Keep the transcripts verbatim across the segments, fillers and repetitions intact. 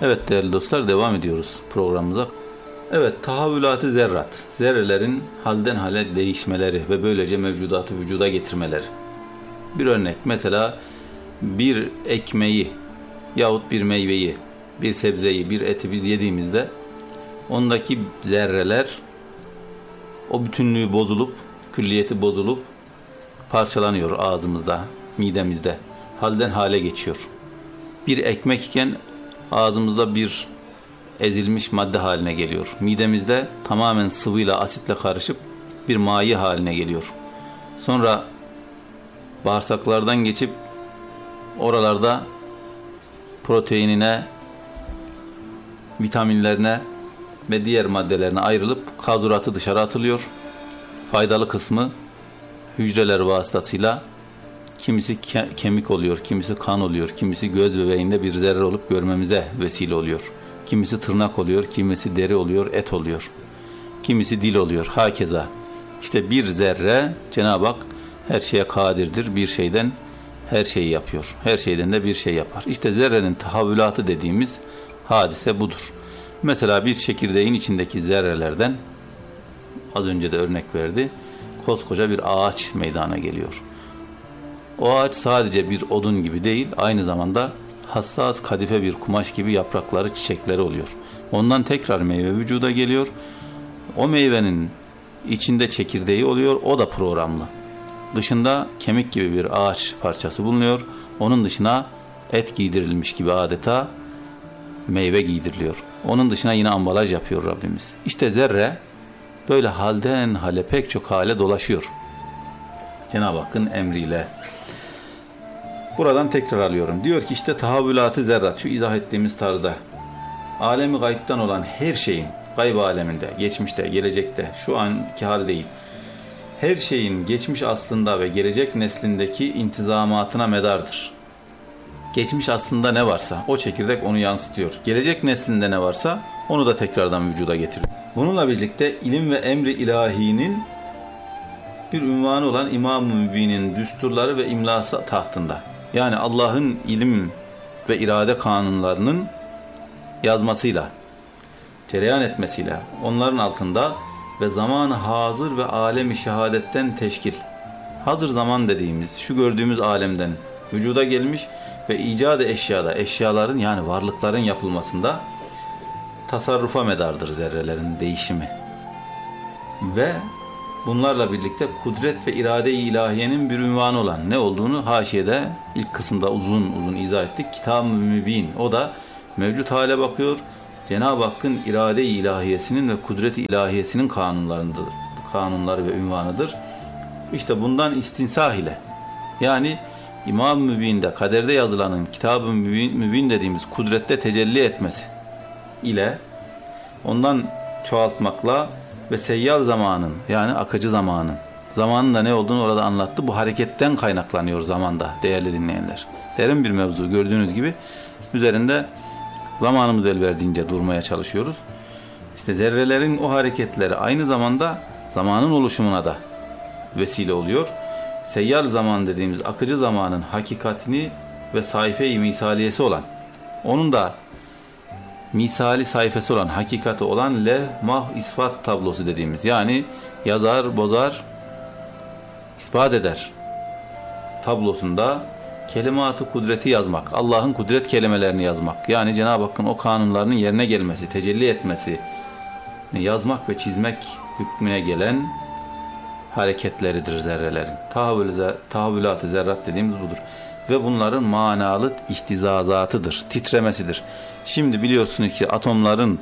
Evet değerli dostlar, devam ediyoruz programımıza. Evet, tahavvülat-ı zerrat, zerrelerin halden hale değişmeleri ve böylece mevcudatı vücuda getirmeleri. Bir örnek, mesela bir ekmeği yahut bir meyveyi, bir sebzeyi, bir eti biz yediğimizde ondaki zerreler o bütünlüğü bozulup, külliyeti bozulup parçalanıyor ağzımızda, midemizde, halden hale geçiyor. Bir ekmek iken ağzımızda bir ezilmiş madde haline geliyor. Midemizde tamamen sıvıyla, asitle karışıp bir mayi haline geliyor. Sonra bağırsaklardan geçip oralarda proteinine, vitaminlerine ve diğer maddelerine ayrılıp kazuratı dışarı atılıyor. Faydalı kısmı hücreler vasıtasıyla kimisi ke- kemik oluyor, kimisi kan oluyor, kimisi göz bebeğinde bir zerre olup görmemize vesile oluyor. Kimisi tırnak oluyor, kimisi deri oluyor, et oluyor. Kimisi dil oluyor, hakeza. İşte bir zerre, Cenab-ı Hak her şeye kadirdir, bir şeyden her şeyi yapıyor. Her şeyden de bir şey yapar. İşte zerrenin tahavvülatı dediğimiz hadise budur. Mesela bir çekirdeğin içindeki zerrelerden, az önce de örnek verdi, koskoca bir ağaç meydana geliyor. O ağaç sadece bir odun gibi değil, aynı zamanda hassas kadife bir kumaş gibi yaprakları, çiçekleri oluyor. Ondan tekrar meyve vücuda geliyor. O meyvenin içinde çekirdeği oluyor, o da programlı. Dışında kemik gibi bir ağaç parçası bulunuyor. Onun dışına et giydirilmiş gibi adeta meyve giydiriliyor. Onun dışına yine ambalaj yapıyor Rabbimiz. İşte zerre böyle halden hale, pek çok hale dolaşıyor Cenab-ı Hakk'ın emriyle. Buradan tekrar alıyorum. Diyor ki işte tahavvülat-ı zerrat, şu izah ettiğimiz tarzda alemi gaybtan olan her şeyin, gayb aleminde, geçmişte, gelecekte, şu anki hal değil, her şeyin geçmiş aslında ve gelecek neslindeki intizamatına medardır. Geçmiş aslında ne varsa o çekirdek onu yansıtıyor. Gelecek neslinde ne varsa onu da tekrardan vücuda getiriyor. Bununla birlikte ilim ve emri ilahinin bir ünvanı olan İmam-ı Mübin'in düsturları ve imlası tahtında. Yani Allah'ın ilim ve irade kanunlarının yazmasıyla, cereyan etmesiyle, onların altında ve zamanı hazır ve alemi şehadetten teşkil. Hazır zaman dediğimiz, şu gördüğümüz alemden vücuda gelmiş ve icadı eşyada, eşyaların yani varlıkların yapılmasında tasarrufa medardır zerrelerin değişimi. Ve bunlarla birlikte kudret ve irade-i ilahiyenin bir ünvanı olan ne olduğunu haşiyede ilk kısımda uzun uzun izah ettik. Kitab-ı Mübin, o da mevcut hale bakıyor. Cenab-ı Hakk'ın irade-i ilahiyesinin ve kudret-i ilahiyesinin kanunlarındır, kanunları ve ünvanıdır. İşte bundan istinsah ile, yani İmam-ı Mübin'de, kaderde yazılanın Kitab-ı Mübin, Mübin dediğimiz kudrette tecelli etmesi ile, ondan çoğaltmakla ve seyyal zamanın, yani akıcı zamanın, zamanın da ne olduğunu orada anlattı. Bu hareketten kaynaklanıyor zamanda değerli dinleyenler. Derin bir mevzu, gördüğünüz gibi üzerinde zamanımız el verdiğince durmaya çalışıyoruz. İşte zerrelerin o hareketleri aynı zamanda zamanın oluşumuna da vesile oluyor. Seyyal zaman dediğimiz akıcı zamanın hakikatini ve sayfe-i misaliyesi olan, onun da misali sayfası olan, hakikati olan levh, mah, ispat tablosu dediğimiz, yani yazar, bozar, ispat eder tablosunda kelimat-ı kudreti yazmak, Allah'ın kudret kelimelerini yazmak, yani Cenab-ı Hakk'ın o kanunlarının yerine gelmesi, tecelli etmesi, yazmak ve çizmek hükmüne gelen hareketleridir zerrelerin. Tahavvülat-ı zerrat dediğimiz budur. Ve bunların manalı ihtizazatıdır, titremesidir. Şimdi biliyorsunuz ki atomların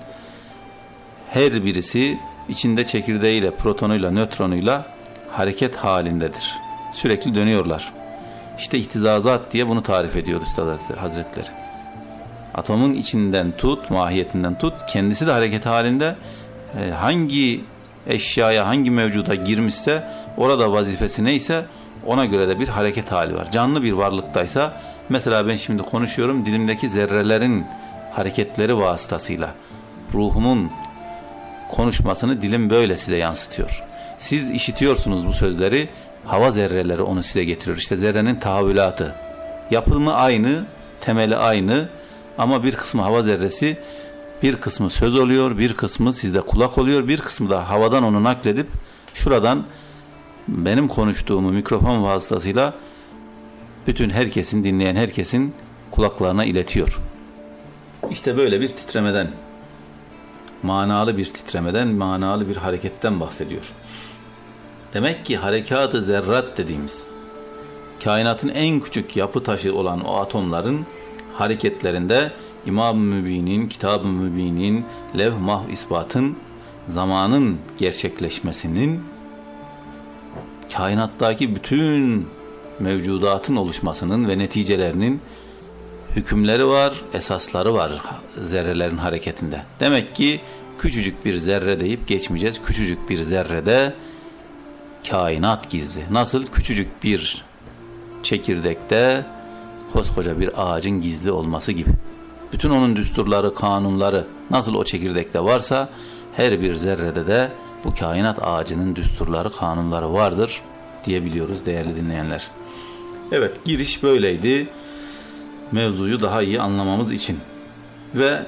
her birisi içinde çekirdeğiyle, protonuyla, nötronuyla hareket halindedir. Sürekli dönüyorlar. İşte ihtizazat diye bunu tarif ediyor Üstad Hazretleri. Atomun içinden tut, mahiyetinden tut, kendisi de hareket halinde, hangi eşyaya, hangi mevcuda girmişse orada vazifesi neyse ona göre de bir hareket hali var. Canlı bir varlıktaysa, mesela ben şimdi konuşuyorum, dilimdeki zerrelerin hareketleri vasıtasıyla ruhumun konuşmasını dilim böyle size yansıtıyor. Siz işitiyorsunuz bu sözleri, hava zerreleri onu size getiriyor. İşte zerrenin tahavvülatı. Yapımı aynı, temeli aynı Ama bir kısmı hava zerresi, bir kısmı söz oluyor, bir kısmı sizde kulak oluyor, bir kısmı da havadan onu nakledip şuradan benim konuştuğumu mikrofon vasıtasıyla bütün herkesin, dinleyen herkesin kulaklarına iletiyor. İşte böyle bir titremeden, manalı bir titremeden, manalı bir hareketten bahsediyor. Demek ki harekat-ı zerrat dediğimiz, kainatın en küçük yapı taşı olan o atomların hareketlerinde İmam-ı Mübin'in, Kitab-ı Mübin'in, Levh-i Mahv ispatın, zamanın gerçekleşmesinin, kainattaki bütün mevcudatın oluşmasının ve neticelerinin hükümleri var, esasları var zerrelerin hareketinde. Demek ki küçücük bir zerre deyip geçmeyeceğiz. Küçücük bir zerrede kainat gizli. Nasıl küçücük bir çekirdekte koskoca bir ağacın gizli olması gibi. Bütün onun düsturları, kanunları nasıl o çekirdekte varsa her bir zerrede de bu kainat ağacının düsturları, kanunları vardır diyebiliyoruz değerli dinleyenler. Evet, giriş böyleydi. Mevzuyu daha iyi anlamamız için. Ve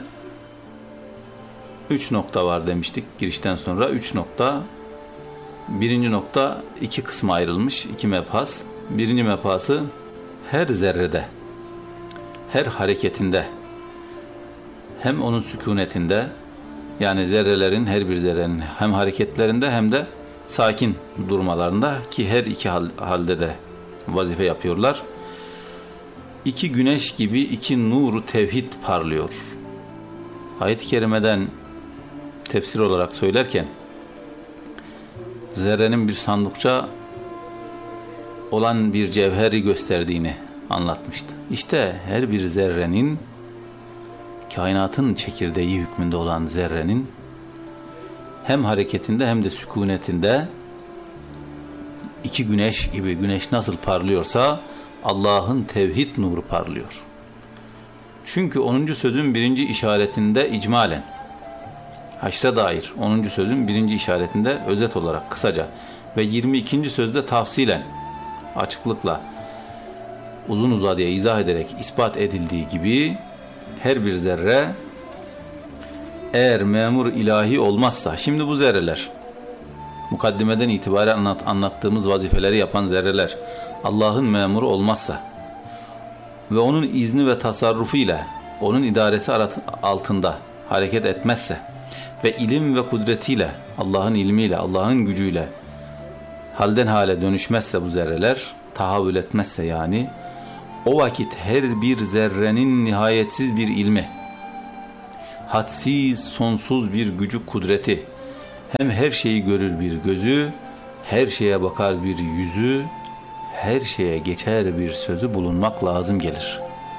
üç nokta var demiştik girişten sonra. Üç nokta. Birinci nokta iki kısma ayrılmış. iki mebhas. Birinci mebhası her zerrede, her hareketinde, hem onun sükunetinde, yani zerrelerin, her bir zerrenin hem hareketlerinde hem de sakin durmalarında, ki her iki halde de vazife yapıyorlar. İki güneş gibi iki nuru tevhid parlıyor. Ayet-i kerimeden tefsir olarak söylerken zerrenin bir sandıkça olan bir cevheri gösterdiğini anlatmıştı. İşte her bir zerrenin, kainatın çekirdeği hükmünde olan zerrenin hem hareketinde hem de sükunetinde iki güneş gibi, güneş nasıl parlıyorsa Allah'ın tevhid nuru parlıyor. Çünkü onuncu sözün birinci işaretinde icmalen, haşre dair onuncu sözün birinci işaretinde özet olarak kısaca ve yirmi ikinci sözde tafsilen, açıklıkla, uzun uzadıya izah ederek ispat edildiği gibi her bir zerre eğer memur ilahi olmazsa, şimdi bu zerreler, mukaddimeden itibaren anlat, anlattığımız vazifeleri yapan zerreler Allah'ın memuru olmazsa ve onun izni ve tasarrufu ile, onun idaresi altında hareket etmezse ve ilim ve kudretiyle, Allah'ın ilmiyle, Allah'ın gücüyle halden hale dönüşmezse bu zerreler, tahavül etmezse yani, o vakit her bir zerrenin nihayetsiz bir ilmi, hadsiz, sonsuz bir gücü, kudreti, hem her şeyi görür bir gözü, her şeye bakar bir yüzü, her şeye geçer bir sözü bulunmak lazım gelir.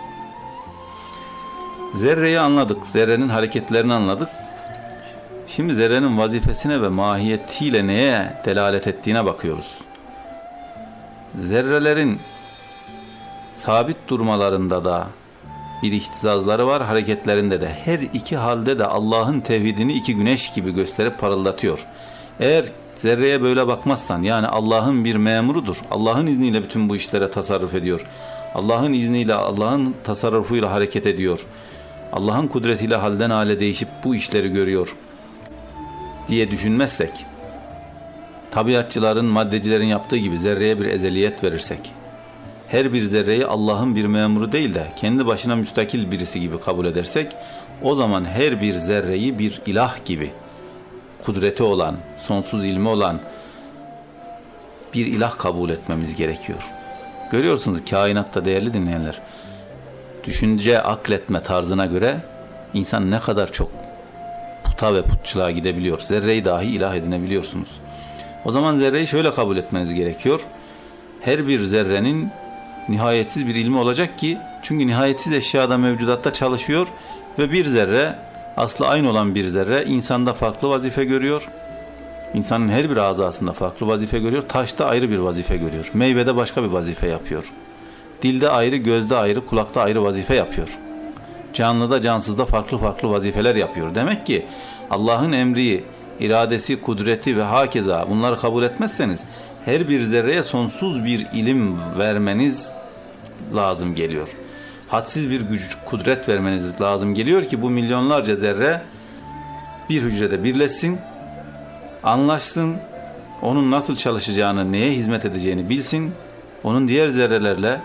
Zerreyi anladık, zerrenin hareketlerini anladık. Şimdi zerrenin vazifesine ve mahiyetiyle neye delalet ettiğine bakıyoruz. Zerrelerin sabit durmalarında da bir ihtizazları var, hareketlerinde de. Her iki halde de Allah'ın tevhidini iki güneş gibi gösterip parıldatıyor. Eğer zerreye böyle bakmazsan, yani Allah'ın bir memurudur, Allah'ın izniyle bütün bu işlere tasarruf ediyor, Allah'ın izniyle, Allah'ın tasarrufuyla hareket ediyor, Allah'ın kudretiyle halden hale değişip bu işleri görüyor diye düşünmezsek, tabiatçıların, maddecilerin yaptığı gibi zerreye bir ezeliyet verirsek, her bir zerreyi Allah'ın bir memuru değil de kendi başına müstakil birisi gibi kabul edersek, o zaman her bir zerreyi bir ilah gibi, kudreti olan, sonsuz ilmi olan bir ilah kabul etmemiz gerekiyor. Görüyorsunuz kainatta değerli dinleyenler, düşünce, akletme tarzına göre insan ne kadar çok puta ve putçuluğa gidebiliyor. Zerreyi dahi ilah edinebiliyorsunuz. O zaman zerreyi şöyle kabul etmeniz gerekiyor. Her bir zerrenin nihayetsiz bir ilmi olacak ki, çünkü nihayetsiz eşyada, mevcudatta çalışıyor ve bir zerre, aslı aynı olan bir zerre insanda farklı vazife görüyor. İnsanın her bir azasında farklı vazife görüyor. Taşta ayrı bir vazife görüyor. Meyvede başka bir vazife yapıyor. Dilde ayrı, gözde ayrı, kulakta ayrı vazife yapıyor. Canlıda, cansızda farklı farklı vazifeler yapıyor. Demek ki Allah'ın emri, iradesi, kudreti ve hakeza bunları kabul etmezseniz her bir zerreye sonsuz bir ilim vermeniz lazım geliyor. hadsiz bir güç, kudret vermeniz lazım geliyor ki bu milyonlarca zerre bir hücrede birleşsin, anlaşsın, onun nasıl çalışacağını, neye hizmet edeceğini bilsin, onun diğer zerrelerle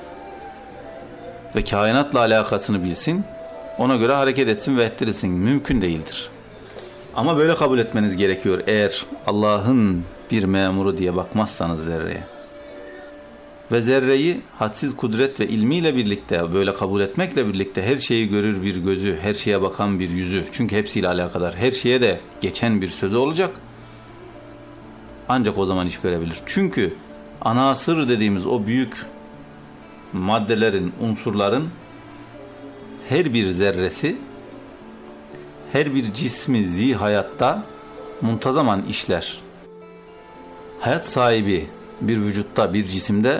ve kainatla alakasını bilsin, ona göre hareket etsin ve ettirilsin. Mümkün değildir. Ama böyle kabul etmeniz gerekiyor eğer Allah'ın bir memuru diye bakmazsanız zerreye. Ve zerreyi hadsiz kudret ve ilmiyle birlikte, böyle kabul etmekle birlikte her şeyi görür bir gözü, her şeye bakan bir yüzü, çünkü hepsiyle alakadar, her şeye de geçen bir sözü olacak. Ancak o zaman iş görebilir. Çünkü anasır dediğimiz o büyük maddelerin, unsurların her bir zerresi, her bir cismi zi hayatta muntazaman işler. Hayat sahibi bir vücutta, bir cisimde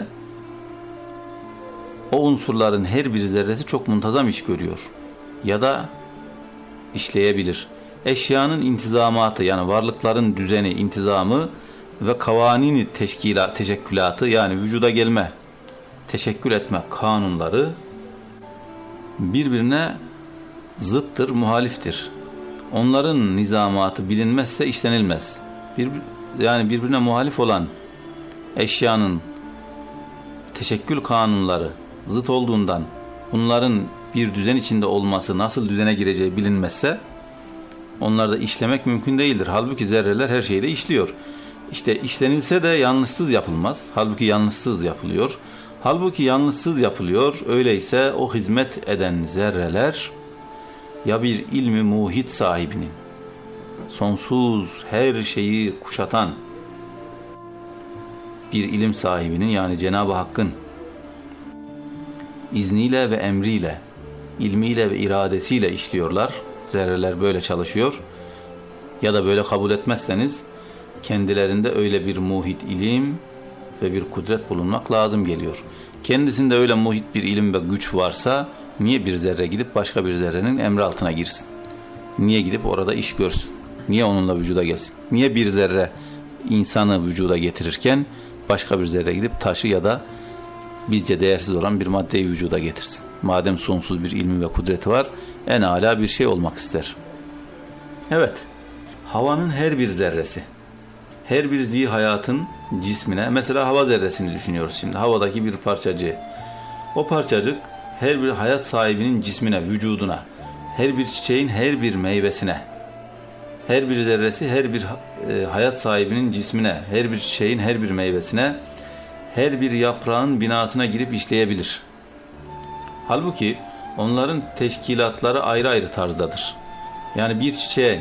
o unsurların her bir zerresi çok muntazam iş görüyor ya da işleyebilir. Eşyanın intizamatı, yani varlıkların düzeni, intizamı ve kavanini teşkila, teşekkülatı, yani vücuda gelme, teşekkül etme kanunları birbirine zıttır, muhaliftir. Onların nizamatı bilinmezse işlenilmez. Bir, yani birbirine muhalif olan eşyanın teşekkül kanunları zıt olduğundan bunların bir düzen içinde olması, nasıl düzene gireceği bilinmezse onlarda işlemek mümkün değildir. Halbuki zerreler her şeyde işliyor. İşte işlenilse de yanlışsız yapılmaz. Halbuki yanlışsız yapılıyor. Halbuki yanlışsız yapılıyor. Öyleyse o hizmet eden zerreler ya bir ilmi muhit sahibinin, sonsuz her şeyi kuşatan bir ilim sahibinin, yani Cenab-ı Hakk'ın izniyle ve emriyle, ilmiyle ve iradesiyle işliyorlar. Zerreler böyle çalışıyor. Ya da böyle kabul etmezseniz kendilerinde öyle bir muhit ilim ve bir kudret bulunmak lazım geliyor. Kendisinde öyle muhit bir ilim ve güç varsa niye bir zerre gidip başka bir zerrenin emri altına girsin? Niye gidip orada iş görsün? Niye onunla vücuda gelsin? Niye bir zerre insanı vücuda getirirken başka bir zerre gidip taşı ya da bizce değersiz olan bir maddeyi vücuda getirsin? Madem sonsuz bir ilmi ve kudreti var, en âlâ bir şey olmak ister. Evet, havanın her bir zerresi, her bir zî hayatın cismine, mesela hava zerresini düşünüyoruz şimdi, havadaki bir parçacığı. O parçacık her bir hayat sahibinin cismine, vücuduna, her bir çiçeğin her bir meyvesine, her bir zerresi her bir e, hayat sahibinin cismine, her bir çiçeğin her bir meyvesine, her bir yaprağın binasına girip işleyebilir. Halbuki onların teşkilatları ayrı ayrı tarzdadır. Yani bir çiçeğin,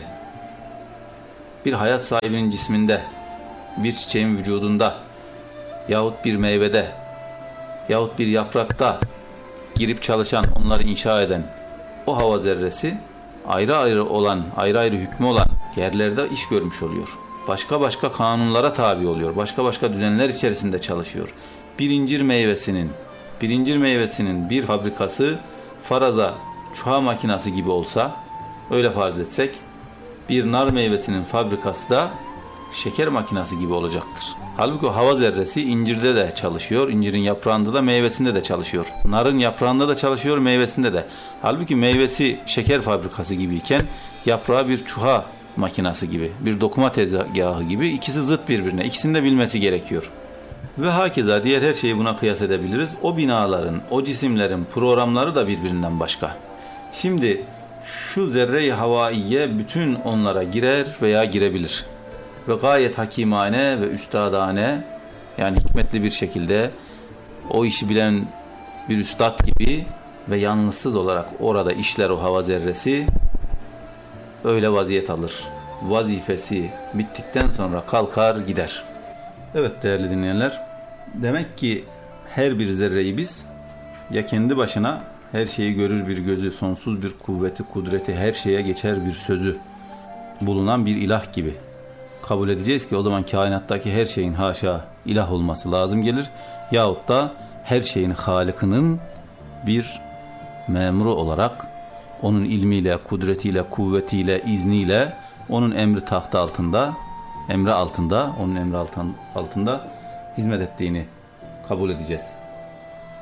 bir hayat sahibinin cisminde, bir çiçeğin vücudunda yahut bir meyvede yahut bir yaprakta girip çalışan, onları inşa eden o hava zerresi ayrı ayrı olan, ayrı ayrı hükmü olan yerlerde iş görmüş oluyor. Başka başka kanunlara tabi oluyor. Başka başka düzenler içerisinde çalışıyor. Bir incir meyvesinin, bir incir meyvesinin bir fabrikası faraza çuha makinası gibi olsa, öyle farz etsek, bir nar meyvesinin fabrikası da şeker makinası gibi olacaktır. Halbuki hava zerresi incirde de çalışıyor, incirin yaprağında da, meyvesinde de çalışıyor. Narın yaprağında da çalışıyor, meyvesinde de. Halbuki meyvesi şeker fabrikası gibiyken yaprağı bir çuha makinası gibi, bir dokuma tezgahı gibi, ikisi zıt birbirine. İkisini de bilmesi gerekiyor. Ve hakeza diğer her şeyi buna kıyas edebiliriz. O binaların, o cisimlerin programları da birbirinden başka. Şimdi şu zerre-i havaiye bütün onlara girer veya girebilir. Ve gayet hakimane ve üstadane, yani hikmetli bir şekilde o işi bilen bir üstad gibi ve yanlışsız olarak orada işler o hava zerresi, öyle vaziyet alır. Vazifesi bittikten sonra kalkar gider. Evet değerli dinleyenler, demek ki her bir zerreyi biz ya kendi başına her şeyi görür bir gözü, sonsuz bir kuvveti, kudreti, her şeye geçer bir sözü bulunan bir ilah gibi kabul edeceğiz ki o zaman kainattaki her şeyin haşa ilah olması lazım gelir. Yahut da her şeyin halikinin bir memuru olarak onun ilmiyle, kudretiyle, kuvvetiyle, izniyle, onun emri tahtı altında, emri altında, onun emri altında hizmet ettiğini kabul edeceğiz.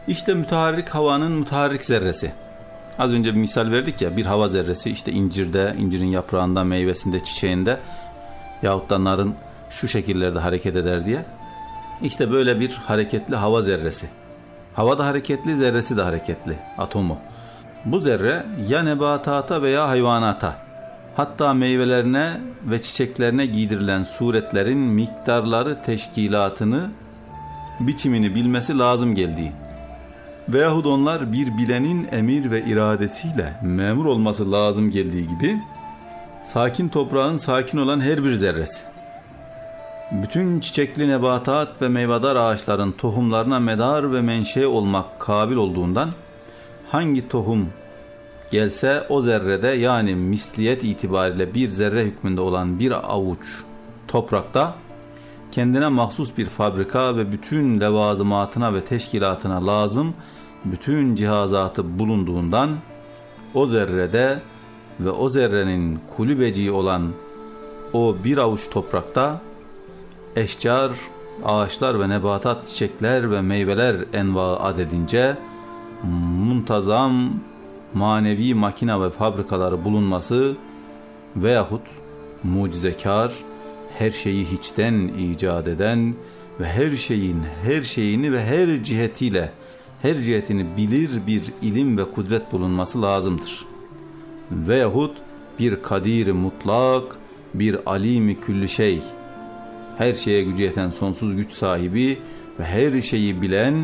İşte müteharrik havanın müteharrik zerresi. Az önce bir misal verdik ya, bir hava zerresi işte incirde, incirin yaprağında, meyvesinde, çiçeğinde yahut da narın şu şekillerde hareket eder diye. İşte böyle bir hareketli hava zerresi. Hava da hareketli, zerresi de hareketli, atomu. Bu zerre ya nebatata veya hayvanata, hatta meyvelerine ve çiçeklerine giydirilen suretlerin miktarları, teşkilatını, biçimini bilmesi lazım geldiği veyahut onlar bir bilenin emir ve iradesiyle memur olması lazım geldiği gibi sakin toprağın sakin olan her bir zerresi, bütün çiçekli nebatat ve meyvedar ağaçların tohumlarına medar ve menşe olmak kabil olduğundan hangi tohum gelse o zerrede, yani misliyet itibariyle bir zerre hükmünde olan bir avuç toprakta kendine mahsus bir fabrika ve bütün levazımatına ve teşkilatına lazım bütün cihazatı bulunduğundan o zerrede ve o zerrenin kulübeci olan o bir avuç toprakta eşcar, ağaçlar ve nebatat, çiçekler ve meyveler enva adedince muntazam manevi makina ve fabrikaları bulunması veyahut mucizekar, her şeyi hiçten icat eden ve her şeyin her şeyini ve her cihetiyle her cihetini bilir bir ilim ve kudret bulunması lazımdır. Veyahut bir kadir mutlak, bir alimi külli şey, her şeye gücü yeten sonsuz güç sahibi ve her şeyi bilen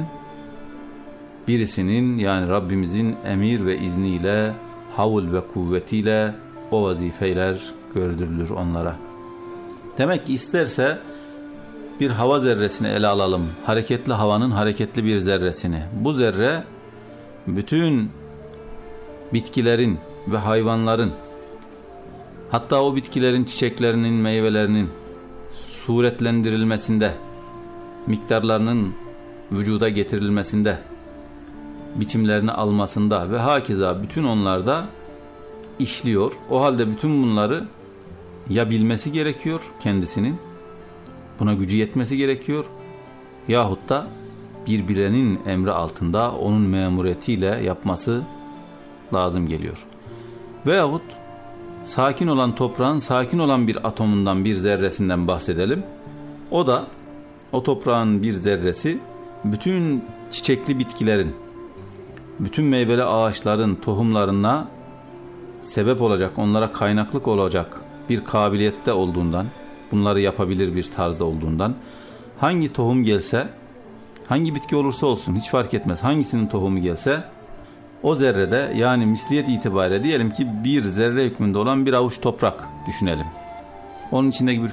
birisinin, yani Rabbimizin emir ve izniyle, havl ve kuvvetiyle o vazifeler gördürülür onlara. Demek ki isterse bir hava zerresini ele alalım. Hareketli havanın hareketli bir zerresini. Bu zerre bütün bitkilerin ve hayvanların, hatta o bitkilerin çiçeklerinin, meyvelerinin suretlendirilmesinde, miktarlarının vücuda getirilmesinde, biçimlerini almasında ve hakeza bütün onlarda işliyor. O halde bütün bunları ya bilmesi gerekiyor kendisinin, buna gücü yetmesi gerekiyor, yahut da birbirinin emri altında onun memuriyetiyle yapması lazım geliyor. Veyahut sakin olan toprağın sakin olan bir atomundan, bir zerresinden bahsedelim. O da, o toprağın bir zerresi bütün çiçekli bitkilerin, bütün meyveli ağaçların tohumlarına sebep olacak, onlara kaynaklık olacak bir kabiliyette olduğundan, bunları yapabilir bir tarzda olduğundan, hangi tohum gelse, hangi bitki olursa olsun hiç fark etmez, hangisinin tohumu gelse o zerrede, yani misliyet itibariyle diyelim ki bir zerre hükmünde olan bir avuç toprak düşünelim. Onun içindeki bir